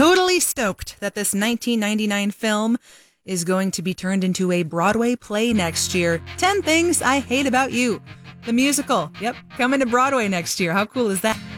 totally stoked that this 1999 film is going to be turned into a Broadway play next year. 10 Things I Hate About You. The musical. Yep, coming to Broadway next year. How cool is that?